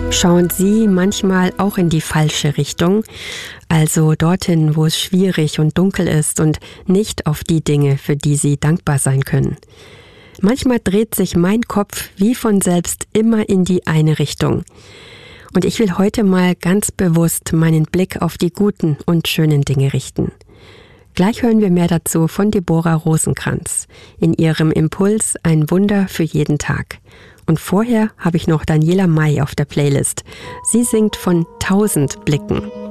Schauen Sie manchmal auch in die falsche Richtung, also dorthin, wo es schwierig und dunkel ist und nicht auf die Dinge, für die Sie dankbar sein können? Manchmal dreht sich mein Kopf wie von selbst immer in die eine Richtung. Und ich will heute mal ganz bewusst meinen Blick auf die guten und schönen Dinge richten. Gleich hören wir mehr dazu von Deborah Rosenkranz in ihrem Impuls Ein Wunder für jeden Tag. Und vorher habe ich noch Daniela May auf der Playlist. Sie singt von 1000 Blicken.